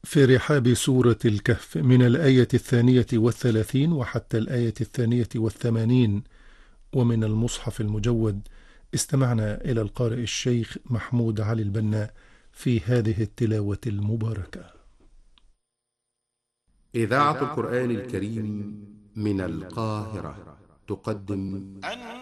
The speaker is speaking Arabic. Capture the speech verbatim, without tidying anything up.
في رحاب سورة الكهف من الآية الثانية والثلاثين وحتى الآية الثانية والثمانين، ومن المصحف المجود. استمعنا إلى القارئ الشيخ محمود علي البنا في هذه التلاوة المباركة. إذاعة القرآن الكريم من القاهرة تقدم